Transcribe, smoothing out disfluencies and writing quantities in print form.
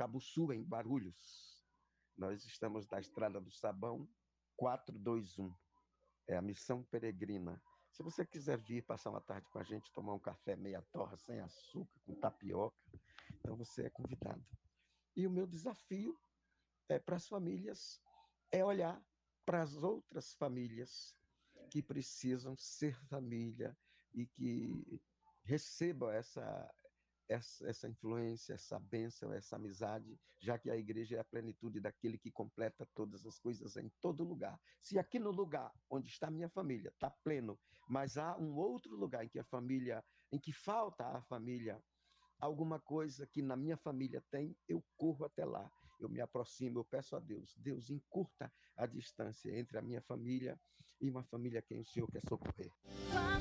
Cabuçu, em Guarulhos. Nós estamos na Estrada do Sabão, 421. É a Missão Peregrina. Se você quiser vir passar uma tarde com a gente, tomar um café meia torra, sem açúcar, com tapioca, então você é convidado. E o meu desafio para as famílias é olhar para as outras famílias que precisam ser família e que recebam essa influência, essa bênção, essa amizade, já que a igreja é a plenitude daquele que completa todas as coisas em todo lugar. Se aqui no lugar onde está a minha família está pleno, mas há um outro lugar em que falta a família, alguma coisa que na minha família tem, eu corro até lá, eu me aproximo, eu peço a Deus, Deus encurta a distância entre a minha família e uma família a quem o Senhor quer socorrer.